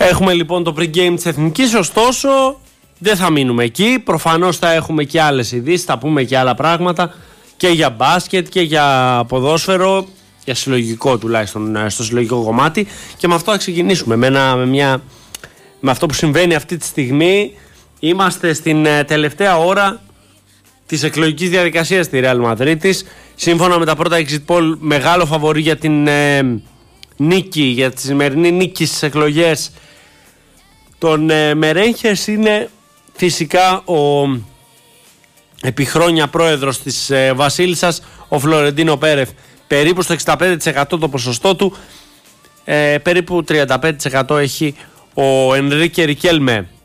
Έχουμε λοιπόν το pre-game της Εθνικής, ωστόσο δεν θα μείνουμε εκεί. Προφανώς θα έχουμε και άλλες ειδήσεις, θα πούμε και άλλα πράγματα και για μπάσκετ και για ποδόσφαιρο, για συλλογικό τουλάχιστον, στο συλλογικό κομμάτι, και με αυτό θα ξεκινήσουμε με αυτό που συμβαίνει αυτή τη στιγμή. Είμαστε στην τελευταία ώρα της εκλογικής διαδικασίας στη Ρεάλ Μαδρίτης. Σύμφωνα με τα πρώτα exit poll, μεγάλο φαβορί για την νίκη, για τη σημερινή νίκη στις εκλογές των Μερένχες είναι φυσικά ο επί χρόνια πρόεδρος της Βασίλισσας, ο Φλωρεντίνο Πέρεθ. Περίπου στο 65% το ποσοστό του, περίπου 35% έχει ο Ενρίκε Ρικέλμε.